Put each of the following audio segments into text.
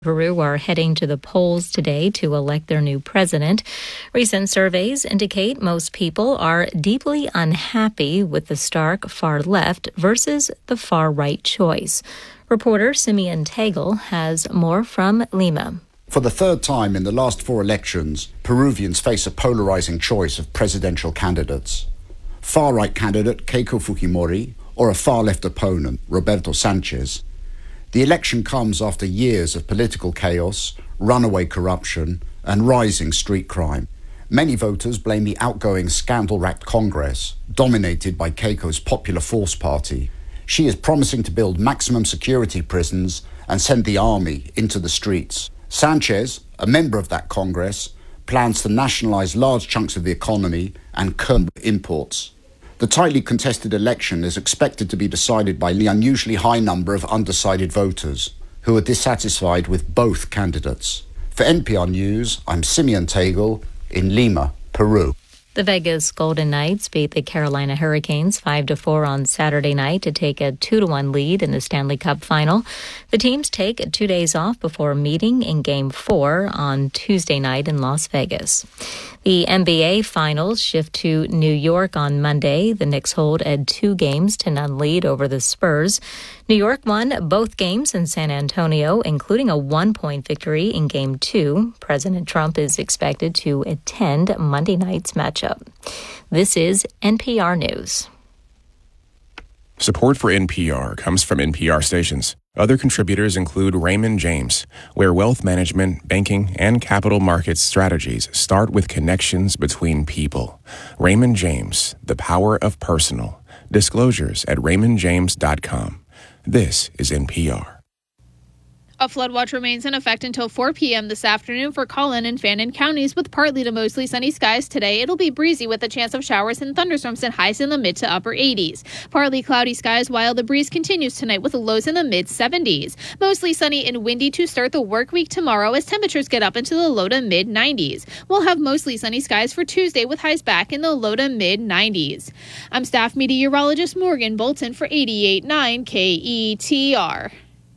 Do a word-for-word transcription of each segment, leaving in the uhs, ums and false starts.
Peru are heading to the polls today to elect their new president. Recent surveys indicate most people are deeply unhappy with the stark far left versus the far right choice. Reporter Simeon Tegel has more from Lima. For the third time in the last four elections, Peruvians face a polarizing choice of presidential candidates. Far-right candidate Keiko Fujimori or a far-left opponent, Roberto Sanchez. The election comes after years of political chaos, runaway corruption, and rising street crime. Many voters blame the outgoing scandal-racked Congress, dominated by Keiko's Popular Force Party. She is promising to build maximum security prisons and send the army into the streets. Sanchez, a member of that Congress, plans to nationalize large chunks of the economy and curb imports. The tightly contested election is expected to be decided by the unusually high number of undecided voters who are dissatisfied with both candidates. For N P R News, I'm Simeon Tegel in Lima, Peru. The Vegas Golden Knights beat the Carolina Hurricanes five to four on Saturday night to take a two to one lead in the Stanley Cup final. The teams take two days off before meeting in Game four on Tuesday night in Las Vegas. The N B A Finals shift to New York on Monday. The Knicks hold a two games to none lead over the Spurs. New York won both games in San Antonio, including a one-point victory in Game two. President Trump is expected to attend Monday night's matchup. This is N P R News. Support for N P R comes from N P R stations. Other contributors include Raymond James, where wealth management, banking, and capital markets strategies start with connections between people. Raymond James, the power of personal. Disclosures at raymond james dot com. This is N P R. A flood watch remains in effect until four p.m. this afternoon for Collin and Fannin counties with partly to mostly sunny skies today. It'll be breezy with a chance of showers and thunderstorms and highs in the mid to upper eighties. Partly cloudy skies while the breeze continues tonight with lows in the mid seventies. Mostly sunny and windy to start the work week tomorrow as temperatures get up into the low to mid nineties. We'll have mostly sunny skies for Tuesday with highs back in the low to mid nineties. I'm staff meteorologist Morgan Bolton for eighty-eight point nine K E T R.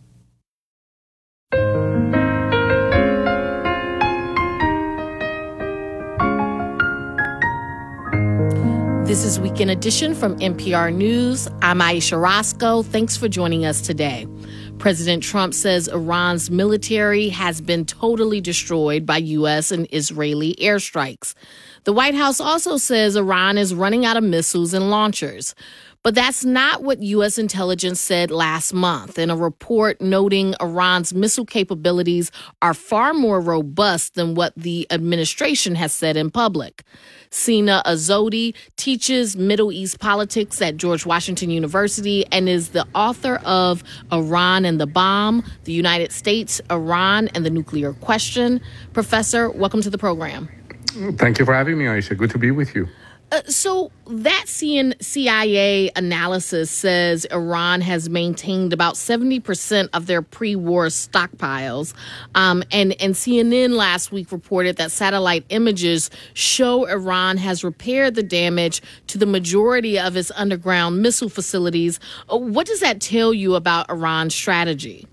This is Weekend Edition from N P R News. I'm Aisha Roscoe. Thanks for joining us today. President Trump says Iran's military has been totally destroyed by U S and Israeli airstrikes. The White House also says Iran is running out of missiles and launchers. But that's not what U S intelligence said last month in a report noting Iran's missile capabilities are far more robust than what the administration has said in public. Sina Azodi teaches Middle East politics at George Washington University and is the author of Iran and the Bomb, the United States, Iran, and the Nuclear Question. Professor, welcome to the program. Thank you for having me, Aisha. Good to be with you. Uh, so that C I A analysis says Iran has maintained about seventy percent of their pre-war stockpiles. Um, and, and C N N last week reported that satellite images show Iran has repaired the damage to the majority of its underground missile facilities. Uh, what does that tell you about Iran's strategy?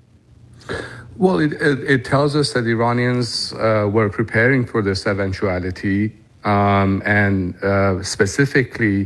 Well, it, it, it tells us that Iranians uh, were preparing for this eventuality. Um, and uh, specifically,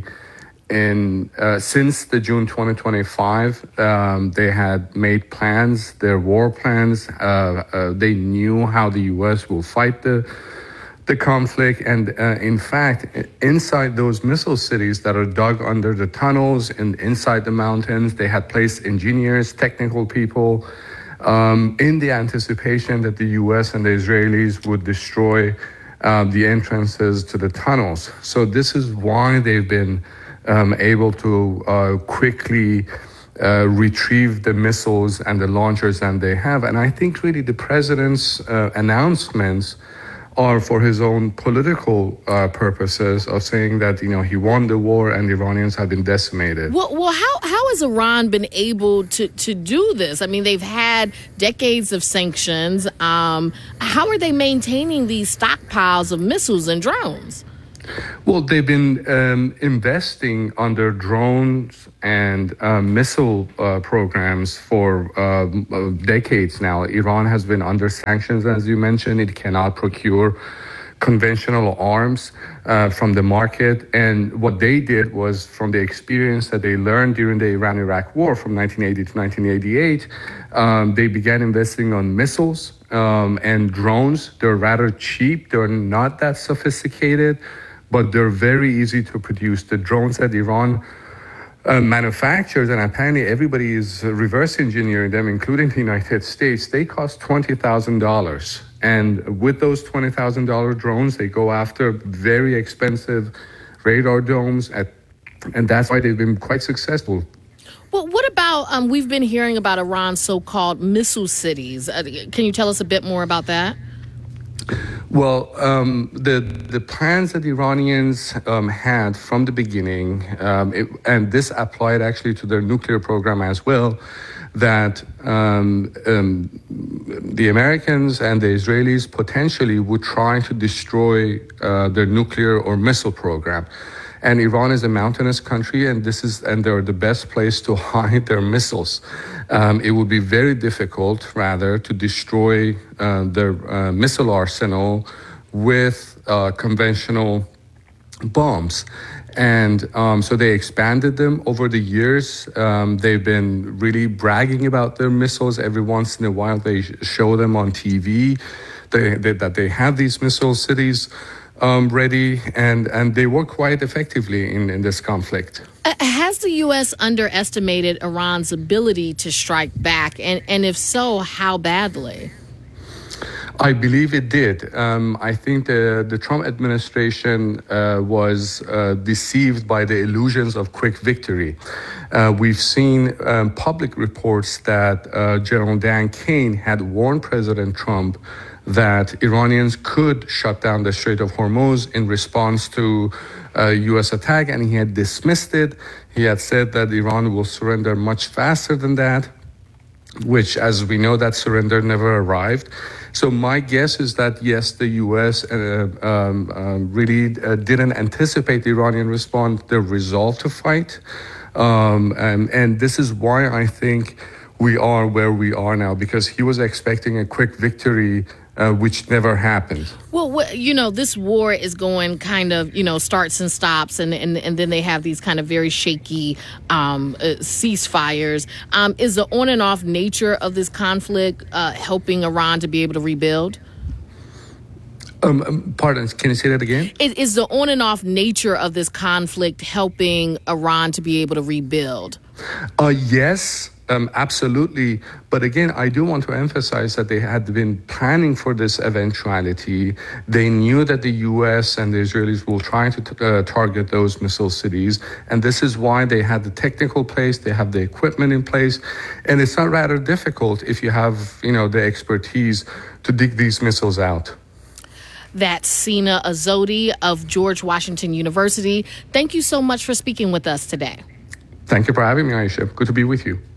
in uh, since the June twenty twenty-five, um, they had made plans, their war plans. Uh, uh, they knew how the U S will fight the the conflict, and uh, in fact, inside those missile cities that are dug under the tunnels and inside the mountains, they had placed engineers, technical people, um, in the anticipation that the U S and the Israelis would destroy Uh, the entrances to the tunnels. So this is why they've been um, able to uh, quickly uh, retrieve the missiles and the launchers that they have. And I think really the president's uh, announcements are for his own political uh, purposes of saying that, you know, he won the war and the Iranians have been decimated. Well, well, how how has Iran been able to, to do this? I mean, they've had decades of sanctions. Um, how are they maintaining these stockpiles of missiles and drones? Well, they've been um, investing on their drones and uh, missile uh, programs for uh, decades now. Iran has been under sanctions, as you mentioned. It cannot procure conventional arms uh, from the market. And what they did was, from the experience that they learned during the Iran-Iraq war from nineteen eighty to nineteen eighty-eight, um, they began investing on missiles um, and drones. They're rather cheap. They're not that sophisticated, but they're very easy to produce. The drones that Iran uh, manufactures, and apparently everybody is reverse engineering them, including the United States, they cost twenty thousand dollars. And with those twenty thousand dollars drones, they go after very expensive radar domes, at, and that's why they've been quite successful. Well, what about, um, we've been hearing about Iran's so-called missile cities. Uh, can you tell us a bit more about that? Well, um, the the plans that the Iranians um, had from the beginning, um, it, and this applied actually to their nuclear program as well, that um, um, the Americans and the Israelis potentially would try to destroy uh, their nuclear or missile program. And Iran is a mountainous country, and this is and they're the best place to hide their missiles. Um, it would be very difficult, rather, to destroy uh, their uh, missile arsenal with uh, conventional bombs. And um, so they expanded them over the years. Um, they've been really bragging about their missiles. Every once in a while, they show them on T V they, they, that they have these missile cities um, ready, and, and they work quite effectively in, in this conflict. Uh, has the U S underestimated Iran's ability to strike back? And, and if so, how badly? I believe it did. Um, I think the, the Trump administration uh, was uh, deceived by the illusions of quick victory. Uh, we've seen um, public reports that uh, General Dan Kane had warned President Trump that Iranians could shut down the Strait of Hormuz in response to a U S attack, and he had dismissed it. He had said that Iran will surrender much faster than that, which, as we know, that surrender never arrived. So my guess is that, yes, the U S uh, um, um, really uh, didn't anticipate the Iranian response, their resolve to fight. Um, and, and this is why I think we are where we are now, because he was expecting a quick victory, uh, which never happened. Well, what, you know, this war is going kind of, you know, starts and stops, and, and, and then they have these kind of very shaky um, uh, ceasefires. Um, is the on and off nature of this conflict uh, helping Iran to be able to rebuild? Um, um, pardon, can you say that again? Is, is the on and off nature of this conflict helping Iran to be able to rebuild? Uh, yes. Um, absolutely. But again, I do want to emphasize that they had been planning for this eventuality. They knew that the U S and the Israelis will try to t- uh, target those missile cities. And this is why they had the technical place, they have the equipment in place. And it's not rather difficult if you have, you know, the expertise to dig these missiles out. That's Sina Azodi of George Washington University. Thank you so much for speaking with us today. Thank you for having me, Aisha. Good to be with you.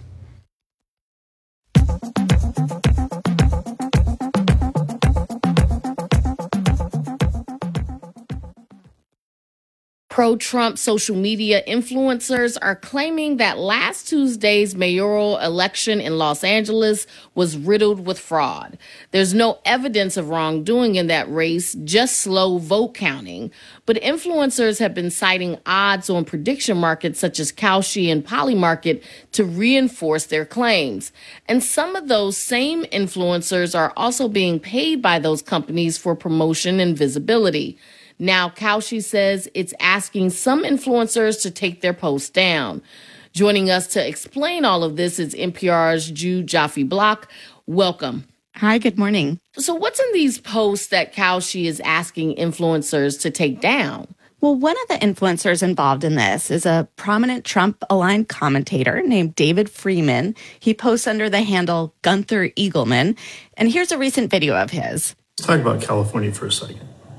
Pro-Trump social media influencers are claiming that last Tuesday's mayoral election in Los Angeles was riddled with fraud. There's no evidence of wrongdoing in that race, just slow vote counting. But influencers have been citing odds on prediction markets such as Kalshi and Polymarket to reinforce their claims. And some of those same influencers are also being paid by those companies for promotion and visibility. Now, Kalshi says it's asking some influencers to take their posts down. Joining us to explain all of this is N P R's Jude Joffe-Block. Welcome. Hi, good morning. So what's in these posts that Kalshi is asking influencers to take down? Well, one of the influencers involved in this is a prominent Trump-aligned commentator named David Freeman. He posts under the handle Gunther Eagleman. And here's a recent video of his. Let's talk about California for a second.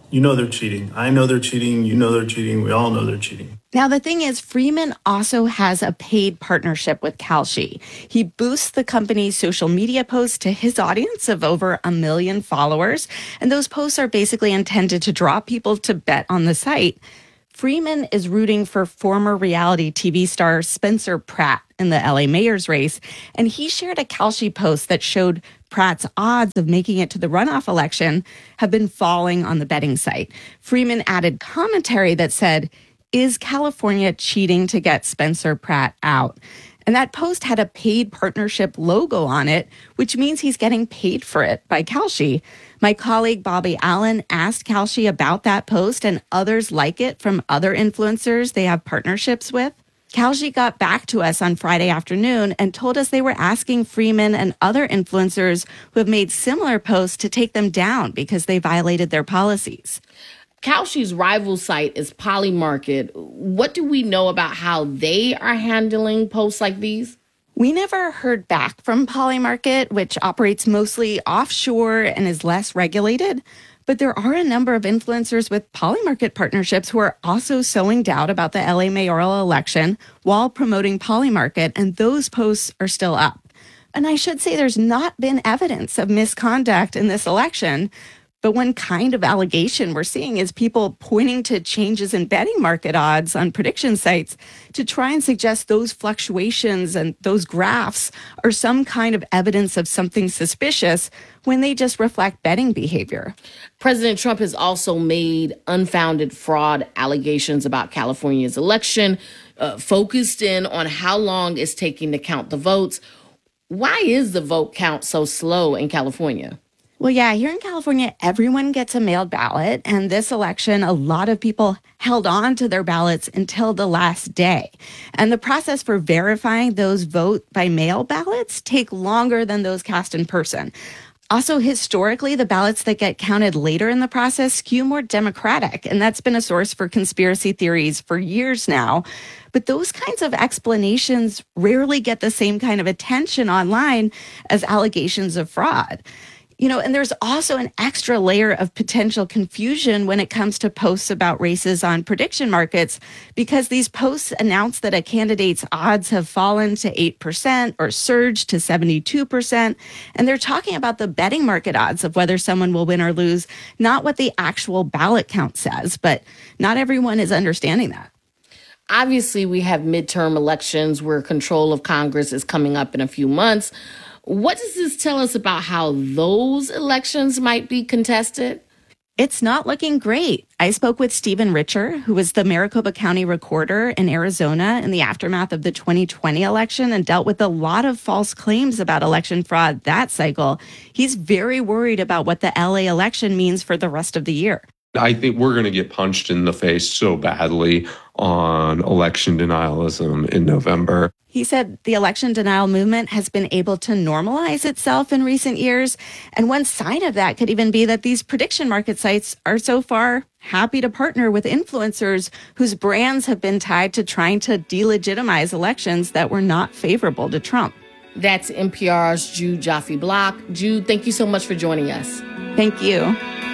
You know they're cheating. I know they're cheating. You know they're cheating. We all know they're cheating. Now, the thing is, Freeman also has a paid partnership with Kalshi. He boosts the company's social media posts to his audience of over a million followers, and those posts are basically intended to draw people to bet on the site. Freeman is rooting for former reality T V star Spencer Pratt in the L A mayor's race, and he shared a Kalshi post that showed Pratt's odds of making it to the runoff election have been falling on the betting site. Freeman added commentary that said, "Is California cheating to get Spencer Pratt out?" And that post had a paid partnership logo on it, which means he's getting paid for it by Kalshi. My colleague Bobby Allen asked Kalshi about that post and others like it from other influencers they have partnerships with. Kalshi got back to us on Friday afternoon and told us they were asking Freeman and other influencers who have made similar posts to take them down because they violated their policies. Kalshi's rival site is Polymarket. What do we know about how they are handling posts like these? We never heard back from Polymarket, which operates mostly offshore and is less regulated. But there are a number of influencers with Polymarket partnerships who are also sowing doubt about the L A mayoral election while promoting Polymarket, and those posts are still up. And I should say there's not been evidence of misconduct in this election. But one kind of allegation we're seeing is people pointing to changes in betting market odds on prediction sites to try and suggest those fluctuations and those graphs are some kind of evidence of something suspicious when they just reflect betting behavior. President Trump has also made unfounded fraud allegations about California's election, uh, focused in on how long it's taking to count the votes. Why is the vote count so slow in California? Well, yeah, here in California, everyone gets a mailed ballot. And this election, a lot of people held on to their ballots until the last day. And the process for verifying those vote by mail ballots take longer than those cast in person. Also, historically, the ballots that get counted later in the process skew more Democratic. And that's been a source for conspiracy theories for years now. But those kinds of explanations rarely get the same kind of attention online as allegations of fraud. You know, and there's also an extra layer of potential confusion when it comes to posts about races on prediction markets, because these posts announce that a candidate's odds have fallen to eight percent or surged to seventy-two percent. And they're talking about the betting market odds of whether someone will win or lose, not what the actual ballot count says. But not everyone is understanding that. Obviously, we have midterm elections where control of Congress is coming up in a few months. What does this tell us about how those elections might be contested? It's not looking great. I spoke with Stephen Richer, who was the Maricopa County recorder in Arizona in the aftermath of the twenty twenty election and dealt with a lot of false claims about election fraud that cycle. He's very worried about what the L A election means for the rest of the year. I think we're going to get punched in the face so badly on election denialism in November. He said the election denial movement has been able to normalize itself in recent years. And one sign of that could even be that these prediction market sites are so far happy to partner with influencers whose brands have been tied to trying to delegitimize elections that were not favorable to Trump. That's N P R's Jude Joffe-Block. Jude, thank you so much for joining us. Thank you.